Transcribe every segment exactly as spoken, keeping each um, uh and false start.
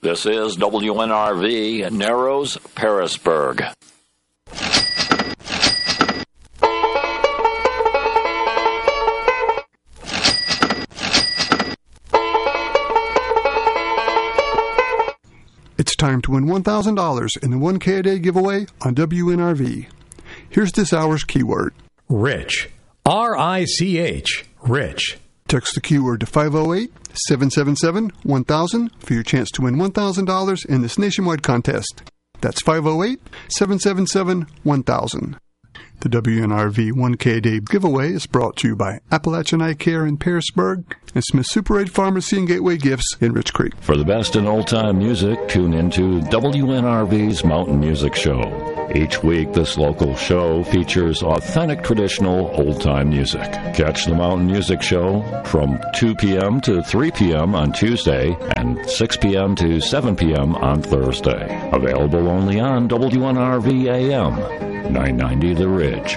This is W N R V, Narrows, Pearisburg. It's time to win one thousand dollars in the one K a day giveaway on W N R V. Here's this hour's keyword. Rich. R I C H. Rich. Text the keyword to five oh eight, seven seven seven, one thousand for your chance to win one thousand dollars in this nationwide contest. That's five oh eight, seven seven seven, one thousand. The W N R V one K a day giveaway is brought to you by Appalachian Eye Care in Pearisburg and Smith Super eight Pharmacy and Gateway Gifts in Rich Creek. For the best in old-time music, tune into W N R V's Mountain Music Show. Each week, this local show features authentic traditional old-time music. Catch the Mountain Music Show from two p.m. to three p.m. on Tuesday and six p.m. to seven p.m. on Thursday. Available only on W N R V A M, nine ninety The Ridge.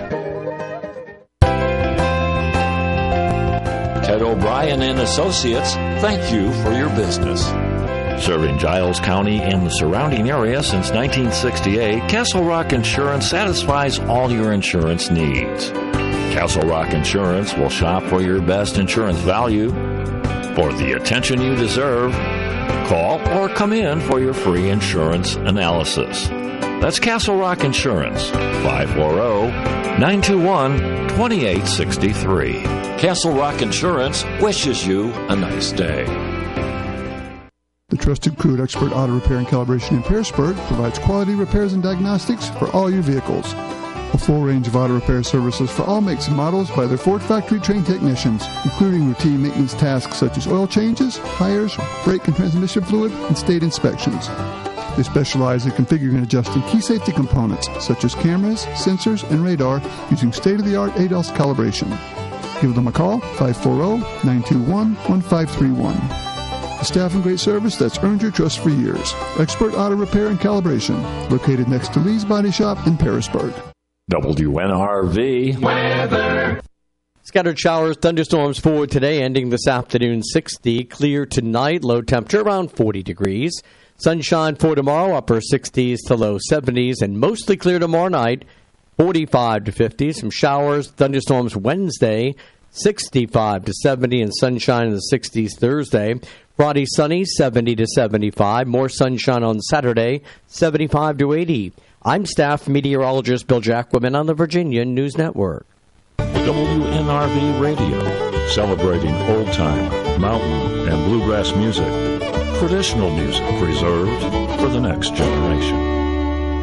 Ted O'Brien and Associates, thank you for your business. Serving Giles County and the surrounding area since nineteen sixty-eight, Castle Rock Insurance satisfies all your insurance needs. Castle Rock Insurance will shop for your best insurance value. For the attention you deserve, call or come in for your free insurance analysis. That's Castle Rock Insurance, five four zero, nine two one, two eight six three. Castle Rock Insurance wishes you a nice day. The trusted crew at Expert Auto Repair and Calibration in Pearisburg provides quality repairs and diagnostics for all your vehicles. A full range of auto repair services for all makes and models by their Ford factory-trained technicians, including routine maintenance tasks such as oil changes, tires, brake and transmission fluid, and state inspections. They specialize in configuring and adjusting key safety components such as cameras, sensors, and radar using state-of-the-art A D A S calibration. Give them a call, five four zero, nine two one, one five three one. A staff and great service that's earned your trust for years. Expert Auto Repair and Calibration, located next to Lee's Body Shop in Pearisburg. W N R V weather. Scattered showers, thunderstorms for today, ending this afternoon sixty. Clear tonight, low temperature around forty degrees. Sunshine for tomorrow, upper sixties to low seventies, and mostly clear tomorrow night, forty-five to fifty. Some showers, thunderstorms Wednesday, sixty-five to seventy, and sunshine in the sixties Thursday. Friday sunny, seventy to seventy-five. More sunshine on Saturday, seventy-five to eighty. I'm staff meteorologist Bill Jacquemin on the Virginia News Network. W N R V Radio, celebrating old-time, mountain, and bluegrass music. Traditional music preserved for the next generation.